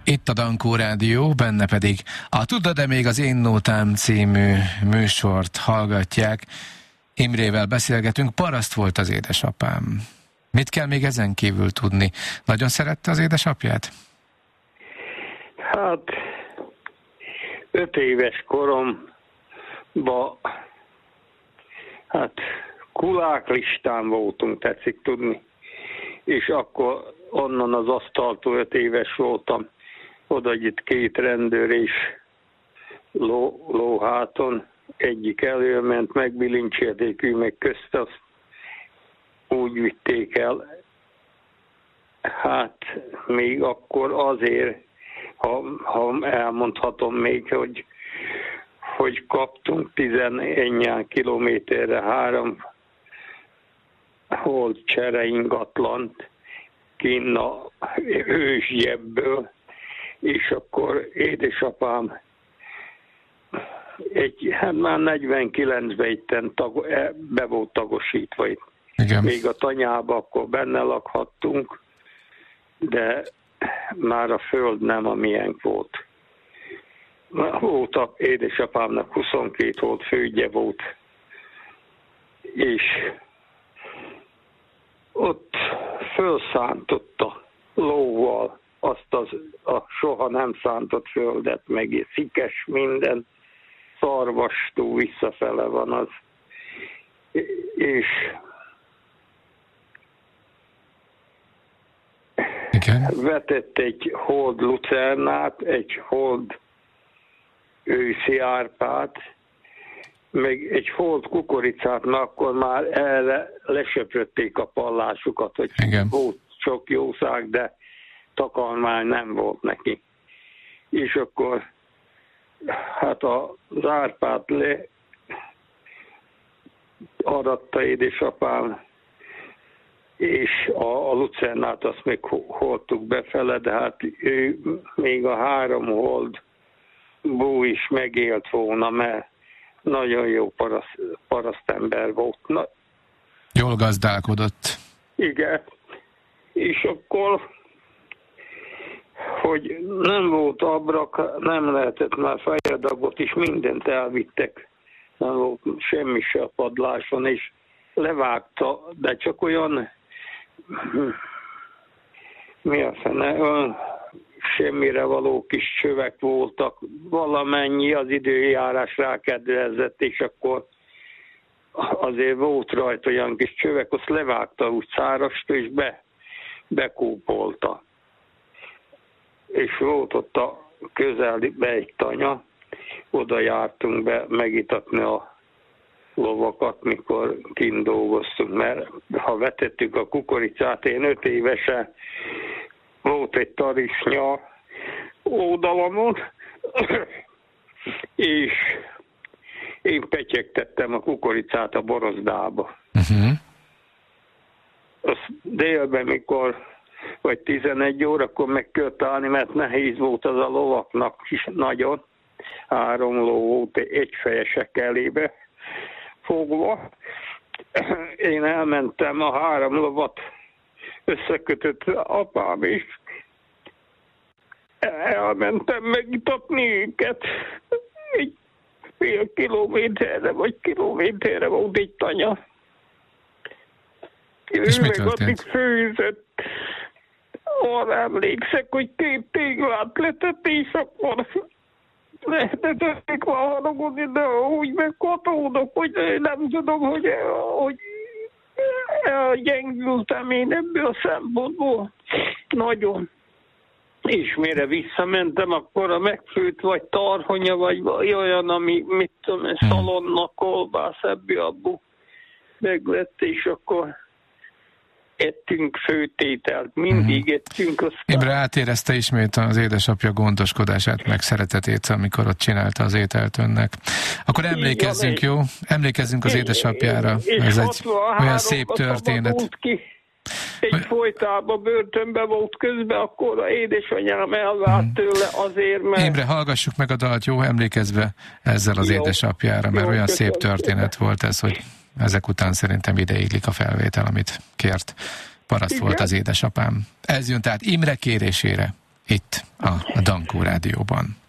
Itt a Dankó Rádió, benne pedig a Tudod-e még az Én Nótám című műsort hallgatják. Imrével beszélgetünk, paraszt volt az édesapám. Mit kell még ezen kívül tudni? Nagyon szerette az édesapját? Hát 5 éves koromban kuláklistán voltunk, tetszik tudni. És akkor onnan az asztaltól 5 éves voltam. Oda itt 2 rendőr és lóháton. Egyik előment, megbilincselték, ő meg közt, azt úgy vitték el. Hát még akkor azért, ha elmondhatom még, hogy kaptunk 11 kilométerre 3 hold csere ingatlant kinn a ősgyebből, és akkor édesapám már 49-ben itten be volt tagosítva itt. Igen. Még a tanyába akkor benne lakhattunk, de már a föld nem a miénk volt. Volt a édesapámnak 22 volt, földje volt, és ott fölszántotta lóval azt a soha nem szántott földet, meg szikes minden, szarvastó visszafele van az, és igen. Vetett egy hold lucernát, egy hold őszi árpát, meg egy hold kukoricát, mert akkor már erre lesöprötték a pallásukat, hogy igen. Volt sok jószág, de takarmány nem volt neki. És akkor hát az árpát aratta édesapám, és a lucernát azt még hordtuk befele, de hát ő még a 3 hold bú is megélt volna, mert nagyon jó parasztember volt. Jól gazdálkodott. Igen. És akkor, hogy nem volt abrak, nem lehetett már fejadagot is, mindent elvittek. Nem volt semmi se a padláson, és levágta, de csak olyan mi a fene, olyan semmire való kis csövek voltak, valamennyi az időjárás rákedvezett, és akkor azért volt rajta olyan kis csövek, azt levágta úgy szárast, és bekópolta. És volt ott a közelbe egy tanya, oda jártunk be megitatni a lovakat, mikor kint dolgoztunk, mert ha vetettük a kukoricát, én 5 évesen volt egy tarisznya oldalamon, és én petyegtettem a kukoricát a borozdába. Az délben, mikor vagy 11 órakor meg kellett állni, mert nehéz volt az a lovaknak is nagyon. 3 ló volt egyfejesek elébe fogva. Én elmentem, a 3 lovat összekötött apám is. Elmentem megitatni őket. Egy fél kilométerre vagy kilométerre volt egy tanya. És ő mi meg addig történt? főzött. Arra emlékszek, hogy 2 téglát letett, és akkor lehetették valahogy, de úgy megkatódok, hogy nem tudom, hogy elgyengültem én ebből a szempontból. Nagyon. És mire visszamentem, akkor a megfőtt vagy tarhonya, vagy olyan, ami, mit tudom, szalonna, kolbász, ebből meglett, és akkor ettünk főtételt. Mindig ettünk. Aztán... Imre átérezte ismét az édesapja gondoskodását, meg szeretetét, amikor ott csinálta az ételt önnek. Akkor emlékezzünk, jó? Emlékezzünk az édesapjára. Ez egy olyan szép történet. Egy folytában börtönben volt közben, akkor a édesanyám elvált tőle azért, mert... Imre, hallgassuk meg a dalt, jó? Emlékezve ezzel az édesapjára, mert olyan szép történet volt ez, hogy ezek után szerintem ideiglik a felvétel, amit kért. Paraszt volt az édesapám. Ez jön tehát Imre kérésére itt a Dankó Rádióban.